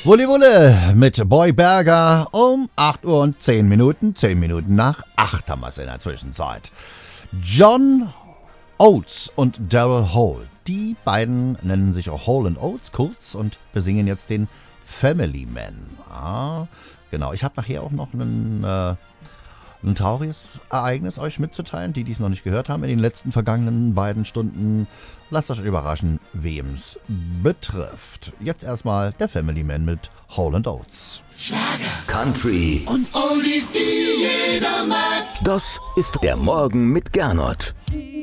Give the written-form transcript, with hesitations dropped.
Wulli Wulle mit Boy Berger um 8 Uhr und 10 Minuten. 10 Minuten nach 8 haben wir es in der Zwischenzeit. John Oates und Daryl Hall. Die beiden nennen sich auch Hall and Oates kurz und besingen jetzt den Family Man. Ah, genau, ich habe nachher auch noch ein trauriges Ereignis euch mitzuteilen, die es noch nicht gehört haben in den letzten vergangenen beiden Stunden. Lasst euch überraschen, wem's betrifft. Jetzt erstmal der Family Man mit Hall and Oates. Schlager, Country und Oldies, die jeder mag. Das ist der Morgen mit Gernot.